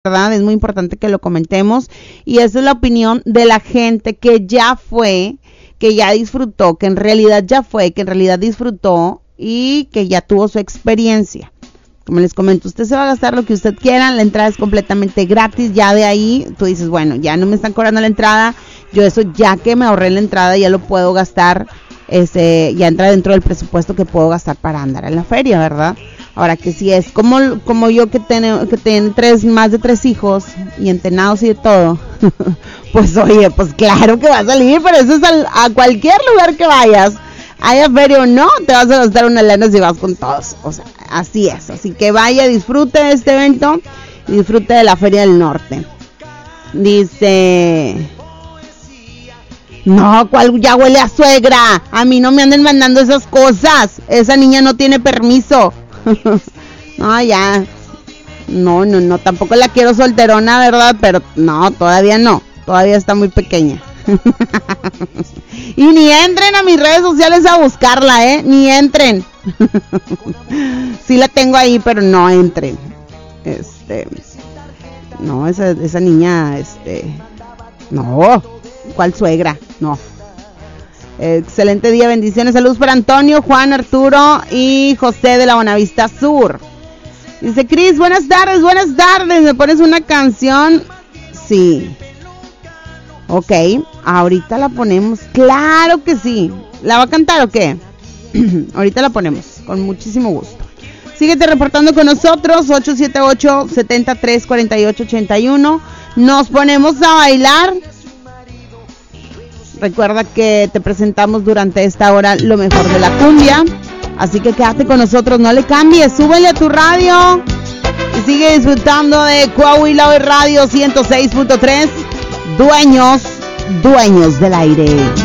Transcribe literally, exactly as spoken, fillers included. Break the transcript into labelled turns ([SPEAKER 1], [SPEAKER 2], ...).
[SPEAKER 1] ¿verdad? Es muy importante que lo comentemos y esa es la opinión de la gente que ya fue, que ya disfrutó, que en realidad ya fue, que en realidad disfrutó y que ya tuvo su experiencia. Como les comento, usted se va a gastar lo que usted quiera, la entrada es completamente gratis, ya de ahí tú dices, bueno, ya no me están cobrando la entrada, yo eso ya que me ahorré la entrada ya lo puedo gastar, este, ya entra dentro del presupuesto que puedo gastar para andar en la feria, ¿verdad? Ahora que si es como, como yo que tiene, que tiene tres, más de tres hijos y entrenados y de todo, pues oye, pues claro que va a salir, pero eso es al, a cualquier lugar que vayas, haya feria o no, te vas a gastar una lana si vas con todos, o sea, así es, así que vaya, disfrute de este evento y disfrute de la Feria del Norte. Dice... No, ¿cuál ya huele a suegra? A mí no me anden mandando esas cosas, esa niña no tiene permiso. No, ya. No, no, no, tampoco la quiero solterona, ¿verdad? Pero no, todavía no. Todavía está muy pequeña. Y ni entren a mis redes sociales a buscarla, ¿eh? Ni entren. Sí la tengo ahí, pero no entren. Este. No, esa, esa niña, este. No. ¿Cuál suegra? No. Excelente día, bendiciones, saludos para Antonio, Juan, Arturo y José de la Bonavista Sur. Dice Cris, buenas tardes, buenas tardes, ¿me pones una canción? Sí. Ok, ahorita la ponemos, claro que sí. ¿La va a cantar o qué? Ahorita la ponemos, con muchísimo gusto. Síguete reportando con nosotros, ocho siete ocho, siete tres, cuatro ocho ocho uno. Nos ponemos a bailar. Recuerda que te presentamos durante esta hora lo mejor de la cumbia. Así que quédate con nosotros, no le cambies, súbele a tu radio y sigue disfrutando de Coahuila Hoy Radio ciento seis punto tres. Dueños, dueños del aire.